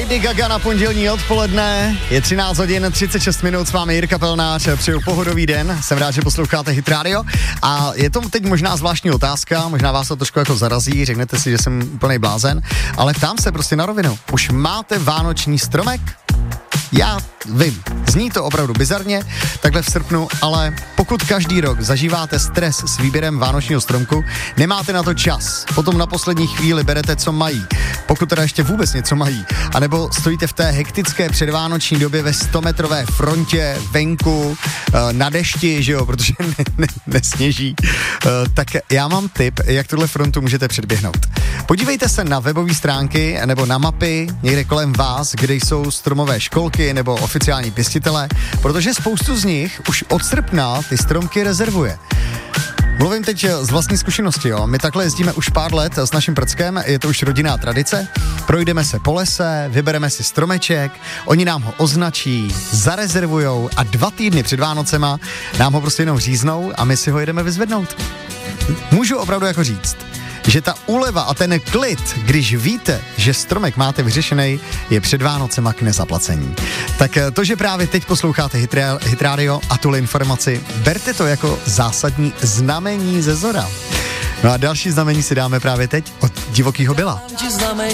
Lady Gaga na pondělní odpoledne. Je 13 hodin 36 minut, s vámi Jirka Pelnář, přeju pohodový den, jsem rád, že posloucháte Hit Radio a je to teď možná zvláštní otázka, možná vás to trošku jako zarazí, řeknete si, že jsem úplnej blázen, ale ptám se prostě na rovinu, už máte vánoční stromek? Já vím, zní to opravdu bizarně, takhle v srpnu, ale pokud každý rok zažíváte stres s výběrem vánočního stromku, nemáte na to čas, potom na poslední chvíli berete, co mají, pokud teda ještě vůbec něco mají, anebo stojíte v té hektické předvánoční době ve 100-metrové frontě, venku, na dešti, že jo, protože nesněží, tak já mám tip, jak tuhle frontu můžete předběhnout. Podívejte se na webové stránky nebo na mapy někde kolem vás, kde jsou stromové školky nebo oficiální pěstitele, protože spoustu z nich už od srpna ty stromky rezervuje. Mluvím teď z vlastní zkušenosti, jo. My takhle jezdíme už pár let s naším prckem, je to už rodinná tradice. Projdeme se po lese, vybereme si stromeček, oni nám ho označí, zarezervujou a 2 týdny před Vánocema nám ho prostě jenom říznou a my si ho jedeme vyzvednout. Můžu opravdu jako říct, že ta úleva a ten klid, když víte, že stromek máte vyřešený, je před Vánocema k nezaplacení. Tak to, že právě teď posloucháte Hit Radio a tuhle informaci, berte to jako zásadní znamení ze zora. No a další znamení si dáme právě teď od Divokýho Billa.